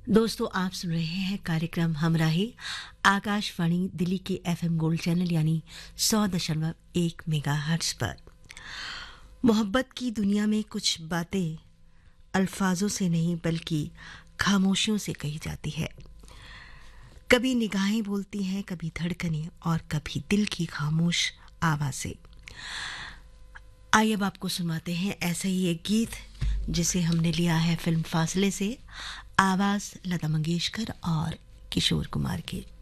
दोस्तों आप सुन रहे हैं कार्यक्रम हमराही आकाशवाणी दिल्ली के एफएम गोल्ड चैनल यानी 100.1 मेगाहर्ट्ज पर। मोहब्बत की दुनिया में कुछ बातें अल्फाजों से नहीं बल्कि खामोशियों से कही जाती है। कभी निगाहें बोलती हैं, कभी धड़कनें और कभी दिल की खामोश आवाजें। आइए अब आपको सुनाते हैं ऐसा ही एक गीत जिसे हमने लिया है फिल्म फासले से। आवाज लता मंगेशकर और किशोर कुमार की।